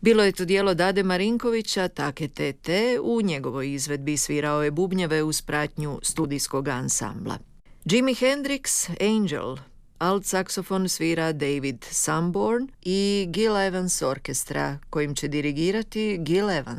Bilo je to dijelo Dade Marinkovića, Take Tete, u njegovoj izvedbi svirao je bubnjeve uz pratnju studijskog ansambla. Jimi Hendrix, Angel, alt saksofon svira David Sanborn i Gil Evans Orkestra, kojim će dirigirati Gil Evans.